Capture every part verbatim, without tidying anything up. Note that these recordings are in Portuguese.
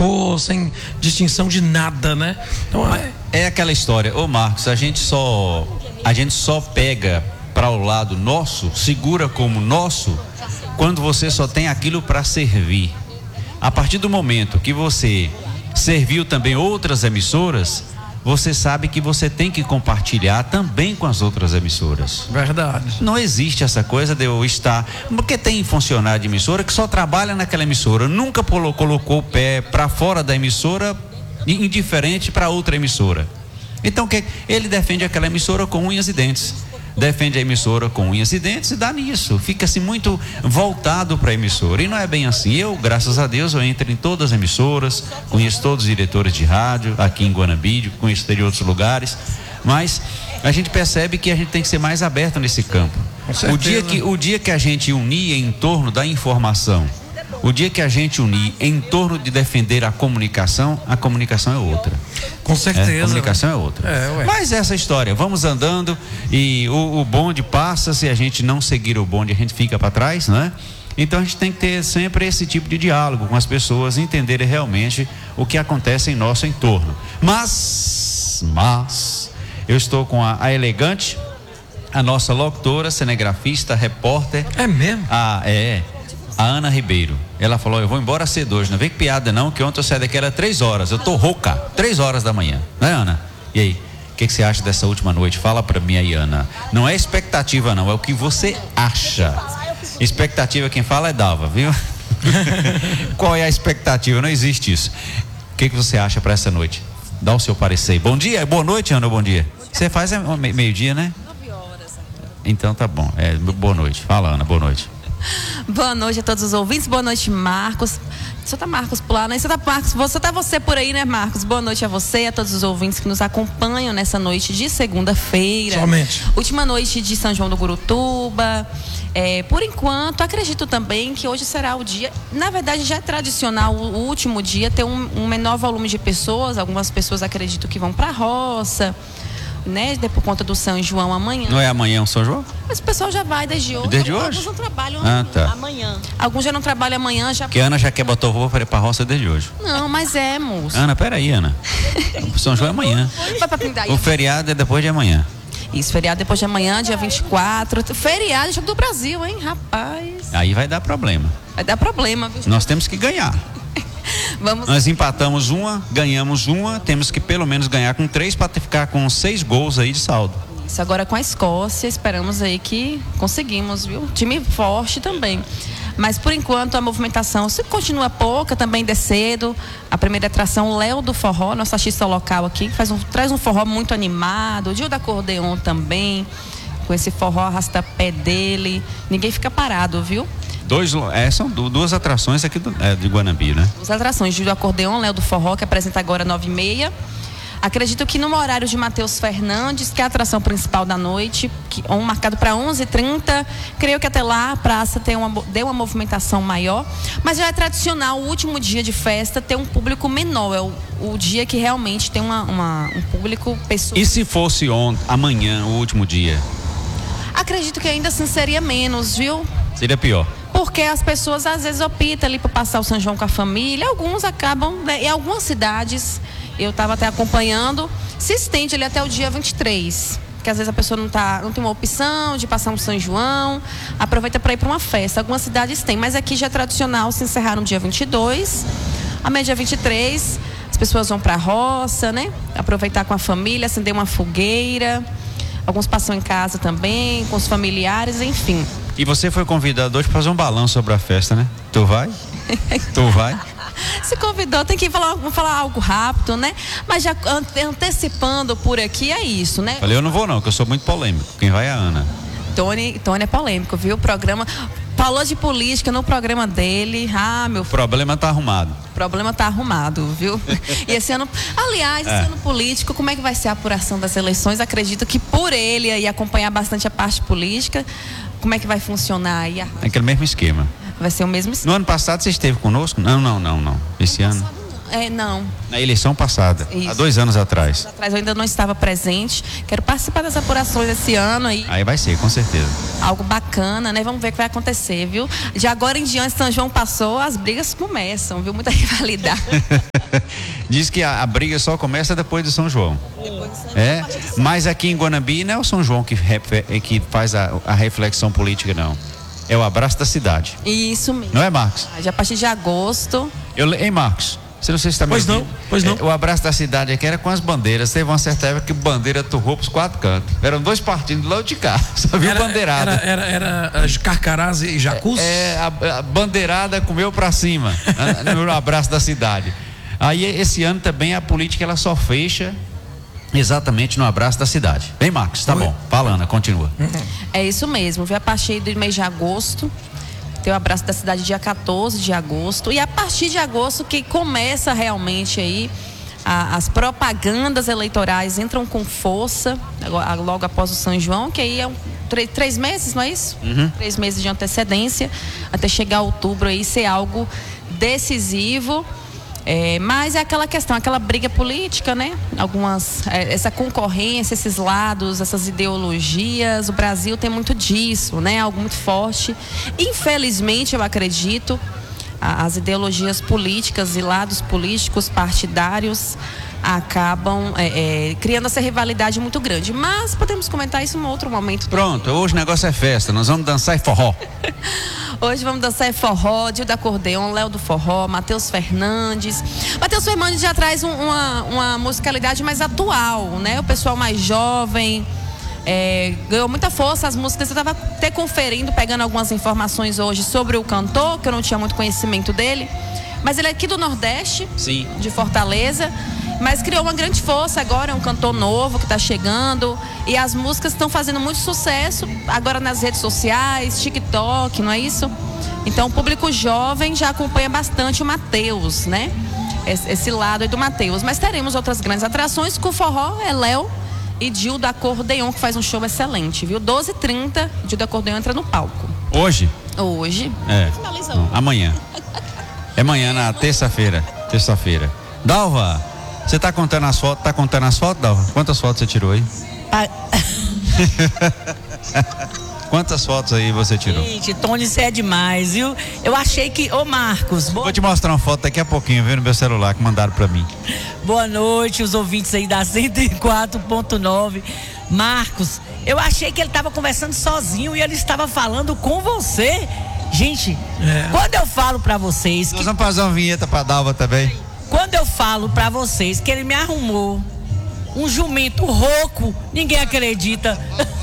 cor, sem distinção de nada, né? Então, é... é aquela história, ô Marcos, a gente só a gente só pega para o lado nosso, segura como nosso, quando você só tem aquilo para servir. A partir do momento que você serviu também outras emissoras, você sabe que você tem que compartilhar também com as outras emissoras. Verdade. Não existe essa coisa de eu estar, porque tem funcionário de emissora que só trabalha naquela emissora, nunca colocou o pé para fora da emissora, indiferente para outra emissora. Então que ele defende aquela emissora com unhas e dentes, defende a emissora com unhas e dentes e dá nisso, fica-se muito voltado para a emissora, e não é bem assim. Eu, graças a Deus, eu entro em todas as emissoras, conheço todos os diretores de rádio aqui em Guanabí, conheço de outros lugares, mas a gente percebe que a gente tem que ser mais aberto nesse campo. O dia que, o dia que a gente unir em torno da informação, o dia que a gente unir em torno de defender a comunicação, a comunicação é outra. Com certeza. É, a comunicação é outra. É, ué. Mas essa história, vamos andando e o, o bonde passa, se a gente não seguir o bonde, a gente fica para trás, né? Então a gente tem que ter sempre esse tipo de diálogo com as pessoas, entenderem realmente o que acontece em nosso entorno. Mas, mas, eu estou com a, a elegante, a nossa locutora, cinegrafista, repórter. É mesmo? Ah, é. A Ana Ribeiro, ela falou, eu vou embora cedo hoje, não vem com piada não, que ontem eu saí daqui, era três horas, eu tô rouca, três horas da manhã, né, Ana? E aí, o que, que você acha dessa última noite? Fala pra mim aí, Ana. Não é expectativa não, é o que você acha. Expectativa quem fala é Dalva, viu? Qual é a expectativa? Não existe isso. O que, que você acha pra essa noite? Dá o seu parecer. Bom dia, boa noite, Ana, bom dia. Você faz é, meio-dia, né? nove horas. Então tá bom, é, boa noite, fala, Ana, boa noite. Boa noite a todos os ouvintes, boa noite, Marcos. Só tá Marcos por lá, né? Só tá Marcos, você tá você por aí, né, Marcos? Boa noite a você e a todos os ouvintes que nos acompanham nessa noite de segunda-feira. Somente. Última noite de São João do Gurutuba. É, por enquanto, acredito também que hoje será o dia. Na verdade, já é tradicional o último dia ter um, um menor volume de pessoas. Algumas pessoas acreditam que vão pra roça, né, por conta do São João amanhã. Não é amanhã o São João? Mas o pessoal já vai desde hoje. Desde hoje? Alguns não trabalham ah, tá. amanhã. Alguns já não trabalham amanhã. Já... Porque a Ana já quer botar o voo para ir pra roça desde hoje. Não, mas é, moço. Ana, peraí, Ana. O São João é amanhã. Vai pra Pindaí. O feriado é depois de amanhã. Isso, feriado depois de amanhã, dia vinte e quatro. Feriado, jogo do Brasil, hein, rapaz. Aí vai dar problema. Vai dar problema, viu? Nós temos que ganhar. Vamos... Nós empatamos uma, ganhamos uma, temos que pelo menos ganhar com três para ficar com seis gols aí de saldo. Isso, agora com a Escócia, esperamos aí que conseguimos, viu? Time forte também. Mas por enquanto a movimentação se continua pouca, também de cedo. A primeira atração, Léo do Forró, nosso artista local aqui, faz um, traz um forró muito animado. O Gil da Acordeon também, com esse forró arrasta-pé dele. Ninguém fica parado, viu? Dois, é, são duas atrações aqui do, é, de Guanabí, né? Duas atrações, Gil do Acordeon, Léo do Forró, que apresenta agora nove e meia. Acredito que no horário de Matheus Fernandes, que é a atração principal da noite, que, um marcado para onze e trinta, creio que até lá a praça tem uma, deu uma movimentação maior, mas já é tradicional o último dia de festa ter um público menor, é o, o dia que realmente tem uma, uma, um público pessoal. E se fosse ontem, amanhã, o último dia? Acredito que ainda assim seria menos, viu? Seria pior. Porque as pessoas às vezes optam ali para passar o São João com a família, alguns acabam, né, em algumas cidades, eu estava até acompanhando, se estende ali até o dia vinte e três, que às vezes a pessoa não, tá, não tem uma opção de passar um São João, aproveita para ir para uma festa. Algumas cidades têm, mas aqui já é tradicional se encerrar no dia vinte e dois, amanhã dia vinte e três, as pessoas vão para a roça, né? Aproveitar com a família, acender uma fogueira, alguns passam em casa também, com os familiares, enfim. E você foi convidado hoje para fazer um balanço sobre a festa, né? Tu vai? Tu vai? Se convidou, tem que falar, falar algo rápido, né? Mas já antecipando por aqui, é isso, né? Falei, eu não vou não, porque eu sou muito polêmico. Quem vai é a Ana. Tony, Tony é polêmico, viu? O programa, falou de política no programa dele. Ah, meu filho. O problema tá arrumado. O problema tá arrumado, viu? E esse ano, aliás, esse é. ano político, como é que vai ser a apuração das eleições? Acredito que por ele aí acompanhar bastante a parte política, como é que vai funcionar aí? É aquele mesmo esquema. Vai ser o mesmo esquema. No ano passado você esteve conosco? Não, não, não, não. Esse ano? é, não. Na eleição passada, Isso. há dois anos atrás. Atrás eu ainda não estava presente. Quero participar das apurações esse ano aí. Aí vai ser, com certeza. Algo bacana, né? Vamos ver o que vai acontecer, viu? De agora em diante, São João passou, as brigas começam, viu? Muita rivalidade. Diz que a, a briga só começa depois de São João. Depois de São João, É, a partir de São mas aqui em Guanambi não é o São João que, refe- que faz a, a reflexão política, não. É o abraço da cidade. Isso mesmo. Não é, Marcos? A partir de agosto. Eu, le- hein, Marcos? Você não sei se está me Pois não, ouvindo. pois não. É, o abraço da cidade aqui era com as bandeiras. Teve uma certa época que bandeira torrou para os quatro cantos. Eram dois partidos lá de cá. Só viu bandeirada. Era, era, era as Carcarás e Jacuz? É, a, a bandeirada comeu para cima no abraço da cidade. Aí esse ano também a política ela só fecha exatamente no abraço da cidade. Vem, Marcos, tá Oi. bom. Fala, Ana, continua. É isso mesmo, viu? A partir do mês de agosto, tem o abraço da cidade dia quatorze de agosto. E a partir de agosto que começa realmente aí a, as propagandas eleitorais entram com força, agora, logo após o São João, que aí é um, três, três meses, não é isso? Uhum. Três meses de antecedência, até chegar a outubro aí ser algo decisivo. É, mas é aquela questão, aquela briga política, né? Algumas, é, essa concorrência, esses lados, essas ideologias, o Brasil tem muito disso, né? Algo muito forte. Infelizmente, eu acredito, a, as ideologias políticas e lados políticos partidários acabam é, é, criando essa rivalidade muito grande. Mas podemos comentar isso em um outro momento. Pronto, hoje o negócio é festa. Nós vamos dançar e forró. Hoje vamos dançar em forró, Dilda Acordeon, Léo do Forró, Matheus Fernandes. Matheus Fernandes já traz um, uma, uma musicalidade mais atual, né? O pessoal mais jovem, é, ganhou muita força as músicas. Eu estava até conferindo, pegando algumas informações hoje sobre o cantor, que eu não tinha muito conhecimento dele. Mas ele é aqui do Nordeste, Sim. de Fortaleza. Mas criou uma grande força agora, é um cantor novo que está chegando. E as músicas estão fazendo muito sucesso agora nas redes sociais, TikTok, não é isso? Então o público jovem já acompanha bastante o Matheus, né? Esse, esse lado aí do Matheus. Mas teremos outras grandes atrações com o forró, é Léo e Dilda Acordeon, que faz um show excelente, viu? doze e trinta, Dilda Acordeon entra no palco. Hoje? Hoje. É. Finaliza Não, hoje. amanhã. É amanhã, na terça-feira. Terça-feira. Dalva, você tá contando as fotos? Tá contando as fotos, Dalva? Quantas fotos você tirou aí? Ah, Quantas fotos aí você tirou? gente, Tony, você é demais, viu? Eu achei que... Ô, Marcos, bo... Vou te mostrar uma foto daqui a pouquinho, viu, no meu celular, que mandaram pra mim. boa noite, os ouvintes aí da cento e quatro ponto nove. Marcos, eu achei que ele estava conversando sozinho e ele estava falando com você. Gente, É. quando eu falo pra vocês Nós que... vamos fazer uma vinheta pra Dalva também. Quando eu falo pra vocês que ele me arrumou um jumento rouco, ninguém acredita.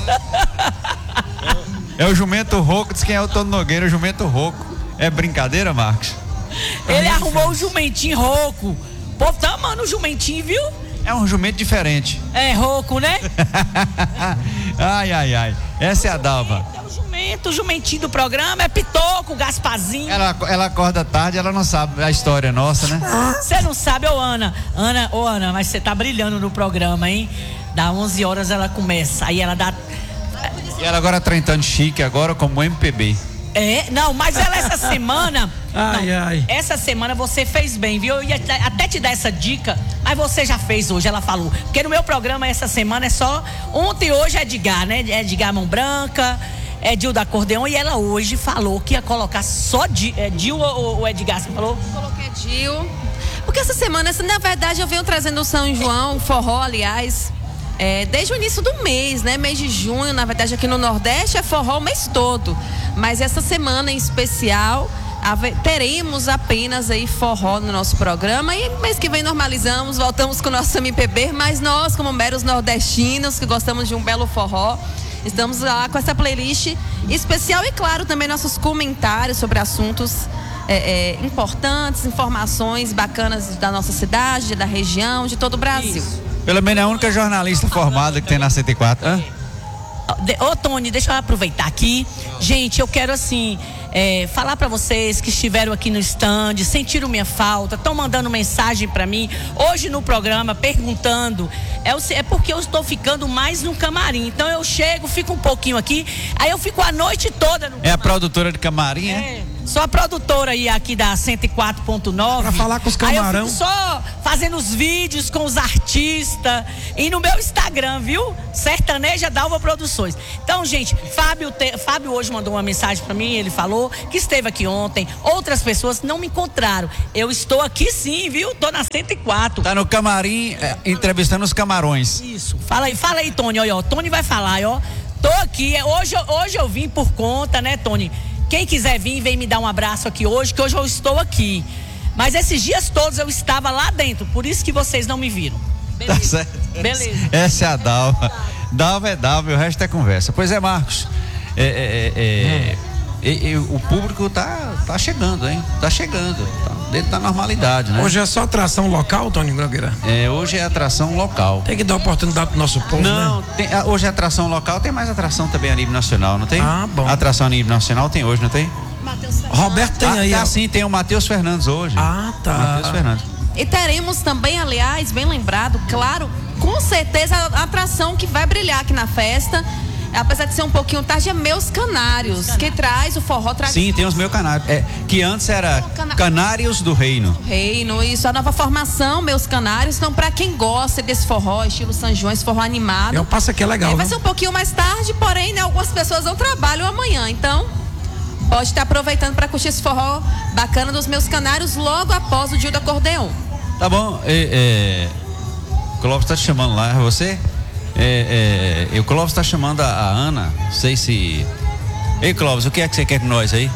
É o jumento rouco, diz quem é o Tony Nogueira, o jumento rouco. É brincadeira, Marcos? Ele arrumou um jumentinho rouco. O povo tá amando o jumentinho, viu? É um jumento diferente. É rouco, né? Ai, ai, ai. Essa é a Dalva. É o jumento, o jumentinho do programa, é Pitoco, Gasparzinho. Ela, ela acorda tarde, ela não sabe a história nossa, né? Você não sabe, ô Ana. Ana, ô Ana, mas você tá brilhando no programa, hein? Dá onze horas ela começa. Aí ela dá. E ela agora tá entrando chique, agora como M P B. É, não, mas ela essa semana. Ai, não, ai. Essa semana você fez bem, viu? Eu ia até te dar essa dica, mas você já fez hoje, ela falou. Porque no meu programa essa semana é só. Ontem e hoje é Edgar, né? Edgar Mão Branca, é Dilda Acordeon, e ela hoje falou que ia colocar só Di, é, Dil ou, ou Edgar, você falou? Coloquei Dil. Porque essa semana, na verdade, eu venho trazendo o São João, o forró, aliás, é, desde o início do mês, né? Mês de junho, na verdade, aqui no Nordeste é forró o mês todo. Mas essa semana em especial, ave- teremos apenas aí forró no nosso programa. E mês que vem normalizamos, voltamos com o nosso M P B. Mas nós, como meros nordestinos, que gostamos de um belo forró, estamos lá com essa playlist especial e, claro, também nossos comentários sobre assuntos é, é, importantes, informações bacanas da nossa cidade, da região, de todo o Brasil. Pelo menos é a única jornalista formada que tem na cento e quatro. Hã? De- Ô Tony, deixa eu aproveitar aqui. Gente, eu quero assim é, falar pra vocês que estiveram aqui no stand, sentiram minha falta, estão mandando mensagem pra mim hoje no programa perguntando. É, o- é porque eu estou ficando mais no camarim. Então eu chego, fico um pouquinho aqui, aí eu fico a noite toda no É a camarim. produtora de camarim, é? É, Sou a produtora aí aqui da cento e quatro ponto nove. Pra falar com os camarão. Aí eu fico só fazendo os vídeos com os artistas. E no meu Instagram, viu? Sertaneja Dalva Produções. Então, gente, Fábio, te... Fábio hoje mandou uma mensagem pra mim. Ele falou que esteve aqui ontem. Outras pessoas não me encontraram. Eu estou aqui sim, viu? Tô na cento e quatro. Tá no camarim, é, entrevistando os camarões. Isso. Fala aí, fala aí, Tony. Olha, ó. Tony vai falar, ó. Tô aqui. Hoje, hoje eu vim por conta, né, Tony? Quem quiser vir, vem me dar um abraço aqui hoje, que hoje eu estou aqui. Mas esses dias todos eu estava lá dentro, por isso que vocês não me viram. Beleza. Tá certo. Beleza. Essa é a Dalva. Dalva é Dalva e o resto é conversa. Pois é, Marcos. É, é, é, é, é, o público tá, tá chegando, hein? Tá chegando. Tá dentro da normalidade, né? Hoje é só atração local, Tony Nogueira? É, hoje é atração local. Tem que dar oportunidade pro nosso povo, não, né? Tem, hoje é atração local, tem mais atração também a nível nacional, não tem? Ah, bom. Atração a nível nacional tem hoje, não tem? Roberto tem ah, aí. Tá, ó. sim, tem o Matheus Fernandes hoje. Ah, tá. Matheus Fernandes. E teremos também, aliás, bem lembrado, claro, com certeza a atração que vai brilhar aqui na festa. Apesar de ser um pouquinho tarde, é Meus Canários, que traz o forró tradicional. Sim, tem os Meus Canários. É, que antes era Cana... Canários do Reino. Reino, isso, a nova formação, Meus Canários. Então, pra quem gosta desse forró, estilo São João, esse forró animado. É um passo aqui é legal. É, vai né? ser um pouquinho mais tarde, porém, né, algumas pessoas não trabalham amanhã. Então, pode estar aproveitando para curtir esse forró bacana dos Meus Canários logo após o dia do acordeon. Tá bom, é, é, o Clóvis tá te chamando lá, é você? É, é, o Clóvis tá chamando a, a Ana, não sei se... Ei, Clóvis, o que é que você quer com nós aí?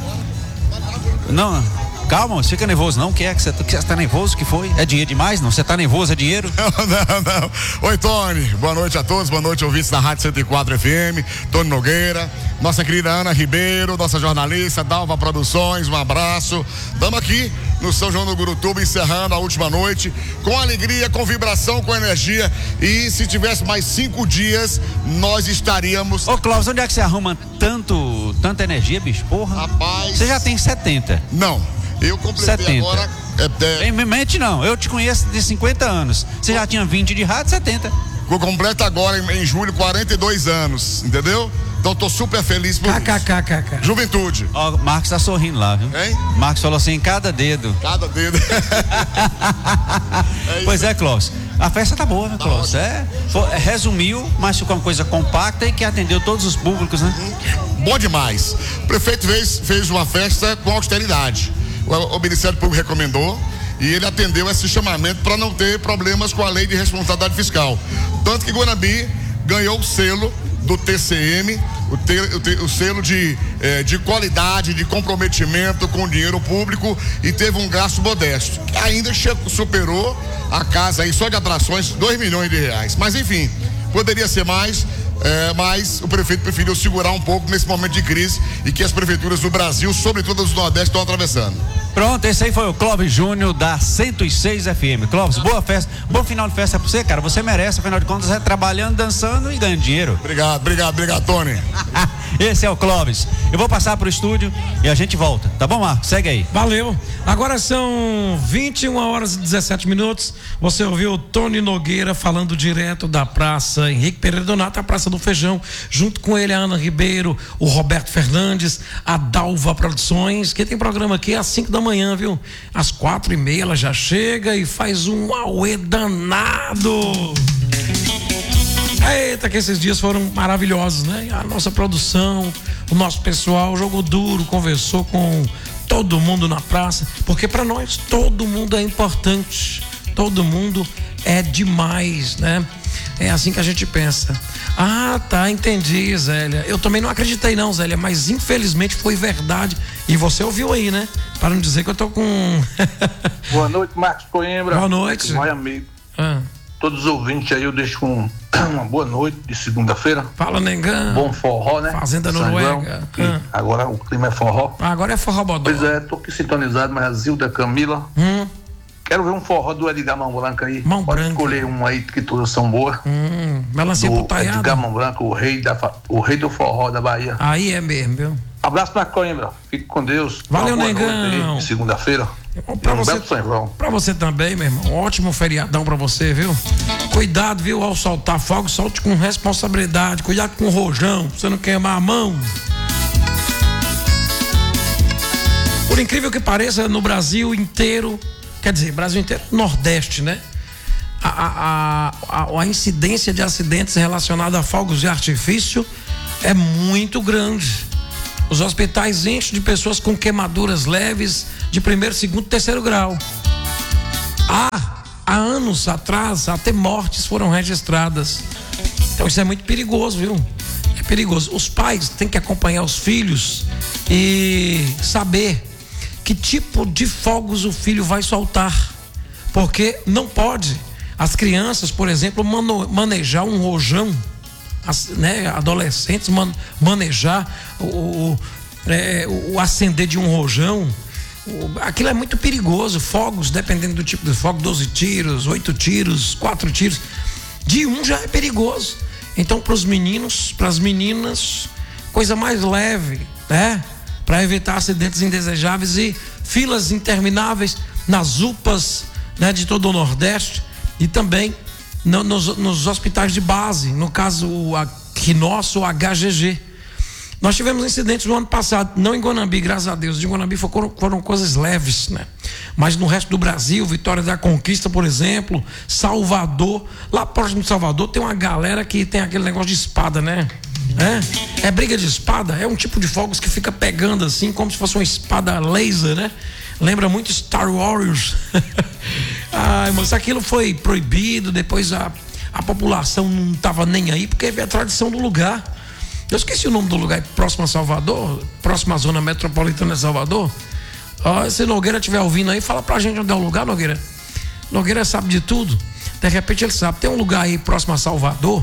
Não, calma, você fica nervoso não, o que é que você, que você tá nervoso, o que foi? É dinheiro demais, não? Você tá nervoso, é dinheiro? Não, não, não. Oi, Tony, boa noite a todos, boa noite, ouvintes da Rádio cento e quatro F M, Tony Nogueira, nossa querida Ana Ribeiro, nossa jornalista, Dalva Produções, um abraço. Estamos aqui no São João do Gurutuba, encerrando a última noite, com alegria, com vibração, com energia, e se tivesse mais cinco dias, nós estaríamos... Ô, Clóvis, onde é que você arruma tanto, tanta energia, bicho? Porra. Rapaz... Você já tem setenta. Não, eu completei setenta. agora... É, é... Me mente não, eu te conheço de cinquenta anos. Você já tinha vinte de rádio, setenta. Eu completo agora, em, em julho, quarenta e dois anos, entendeu? Então tô super feliz por isso. KKKK. Juventude. Ó, o Marcos tá sorrindo lá, viu? Hein? Marcos falou assim, cada dedo. Cada dedo. É pois é, Clóvis. A festa tá boa, né, Tá Clóvis? ótimo. É, foi- resumiu, mas ficou uma coisa compacta e que atendeu todos os públicos, né? Bom demais. O prefeito fez, fez uma festa com austeridade. O, o Ministério Público recomendou e ele atendeu esse chamamento para não ter problemas com a lei de responsabilidade fiscal. Tanto que Guanabi ganhou o selo do T C M, o, te, o, te, o selo de, eh, de qualidade, de comprometimento com o dinheiro público, e teve um gasto modesto, que ainda che- superou a casa aí só de atrações, dois milhões de reais. Mas enfim, poderia ser mais, eh, mas o prefeito preferiu segurar um pouco nesse momento de crise e que as prefeituras do Brasil, sobretudo as do Nordeste, estão atravessando. Pronto, esse aí foi o Clóvis Júnior da cento e seis F M. Clóvis, boa festa, bom final de festa pra você, cara. Você merece, afinal de contas, é trabalhando, dançando e ganhando dinheiro. Obrigado, obrigado, obrigado, Tony. Esse é o Clóvis. Eu vou passar pro estúdio e a gente volta. Tá bom, Marcos? Segue aí. Valeu. Agora são vinte e uma horas e dezessete minutos. Você ouviu o Tony Nogueira falando direto da Praça Henrique Pereira Donato, a Praça do Feijão. Junto com ele a Ana Ribeiro, o Roberto Fernandes, a Dalva Produções, que tem programa aqui às cinco da manhã, viu? Às quatro e meia ela já chega e faz um auê danado. Eita, que esses dias foram maravilhosos, né? A nossa produção, o nosso pessoal jogou duro, conversou com todo mundo na praça, porque para nós todo mundo é importante, todo mundo é demais, né? É assim que a gente pensa. Ah, tá, entendi, Zélia. Eu também não acreditei não, Zélia, mas infelizmente foi verdade. E você ouviu aí, né? Para não dizer que eu tô com... Boa noite, Marcos Coimbra. Boa noite. Meu amigo. Ah, Todos os ouvintes aí, eu deixo um, uma boa noite de segunda-feira. fala, Negão. Bom forró, né? Fazenda São Noruega. João, que Ah. agora o clima é forró. Agora é forró bodó. Pois é, tô aqui sintonizado, mas a Zilda Camila. Hum, Quero ver um forró do Edgar Mão Branca aí. Mão Pode Branca. escolher um aí que todas são boas. hum, melancia Do putaiada. Edgar Mão Branca, o rei, da, fa- o rei do forró da Bahia. Aí é mesmo, viu? Abraço pra Coimbra. Fique com Deus. Valeu, Uma boa Negão. noite aí de segunda-feira. Pra E um você, belo São João. pra você também, meu irmão. Ótimo feriadão pra você, viu? Cuidado, viu? Ao soltar fogo, solte com responsabilidade. Cuidado com o rojão, pra você não queimar a mão. Por incrível que pareça, no Brasil inteiro, quer dizer, Brasil inteiro, Nordeste, né? A, a, a, a incidência de acidentes relacionados a fogos de artifício é muito grande. Os hospitais enchem de pessoas com queimaduras leves de primeiro, segundo, terceiro grau. Há, há anos atrás, até mortes foram registradas. Então isso é muito perigoso, viu? É perigoso. Os pais têm que acompanhar os filhos e saber que tipo de fogos o filho vai soltar. Porque não pode as crianças, por exemplo, mano, manejar um rojão, as, né, adolescentes man, manejar o, o, é, o acender de um rojão. O, aquilo é muito perigoso. Fogos, dependendo do tipo de fogo, doze tiros, oito tiros, quatro tiros. De um já é perigoso. Então, para os meninos, para as meninas, coisa mais leve, né? Para evitar acidentes indesejáveis e filas intermináveis nas U P As, né, de todo o Nordeste e também no, nos, nos hospitais de base, no caso o aqui nosso, o H G G. Nós tivemos incidentes no ano passado, não em Guanambi, graças a Deus. De Guanambi foram, foram coisas leves, né? Mas no resto do Brasil, Vitória da Conquista, por exemplo, Salvador, lá próximo de Salvador tem uma galera que tem aquele negócio de espada, né? É, é briga de espada, é um tipo de fogos que fica pegando assim, como se fosse uma espada laser, né? Lembra muito Star Wars. Ai, mas aquilo foi proibido, depois a, a população não estava nem aí, porque é a tradição do lugar. Eu esqueci o nome do lugar, próximo a Salvador, próximo à zona metropolitana de Salvador. Ó, se Nogueira estiver ouvindo aí, fala pra gente onde é o lugar, Nogueira. Nogueira sabe de tudo. De repente ele sabe. Tem um lugar aí próximo a Salvador.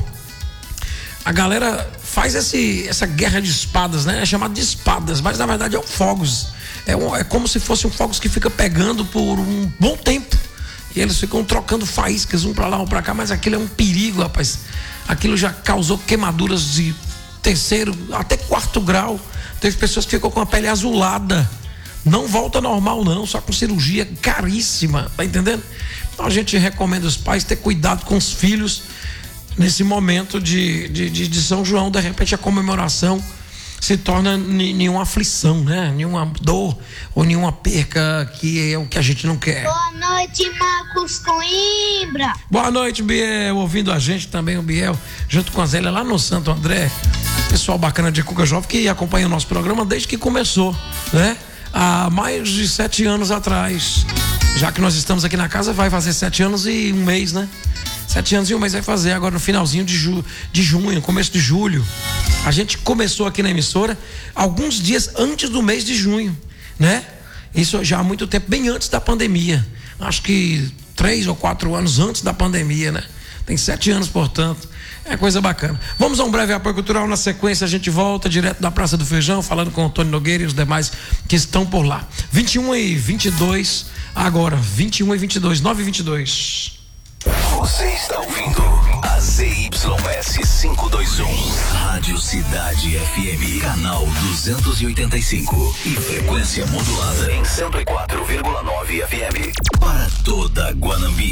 A galera faz esse, essa guerra de espadas, né? É chamado de espadas, mas na verdade é um fogos. É, um, é como se fosse um fogos que fica pegando por um bom tempo. E eles ficam trocando faíscas, um pra lá, um pra cá, mas aquilo é um perigo, rapaz. Aquilo já causou queimaduras de terceiro, até quarto grau. Teve pessoas que ficam com a pele azulada. Não volta normal não, só com cirurgia caríssima, tá entendendo? Então a gente recomenda os pais ter cuidado com os filhos nesse momento de, de, de, de São João. De repente a comemoração se torna nenhuma aflição, né? Nenhuma dor ou nenhuma perca, que é o que a gente não quer. Boa noite, Marcos Coimbra. Boa noite, Biel, ouvindo a gente também, o Biel, junto com a Zélia lá no Santo André. Pessoal bacana de Cuca Jovem que acompanha o nosso programa desde que começou, né? Há mais de sete anos atrás. Já que nós estamos aqui na casa, vai fazer sete anos e um mês, né? Sete anos e um mês vai fazer agora no finalzinho de, ju, de junho, começo de julho. A gente começou aqui na emissora alguns dias antes do mês de junho, né? Isso já há muito tempo, bem antes da pandemia. Acho que três ou quatro anos antes da pandemia, né? Tem sete anos, portanto. É coisa bacana. Vamos a um breve apoio cultural. Na sequência a gente volta direto da Praça do Feijão, falando com o Antônio Nogueira e os demais que estão por lá. vinte e um e vinte e dois, agora, vinte e um e vinte e dois, nove e vinte e dois. Você está ouvindo a Z Y S quinhentos e vinte e um, Rádio Cidade F M, canal duzentos e oitenta e cinco e frequência modulada em cento e quatro vírgula nove F M para toda Guanambi.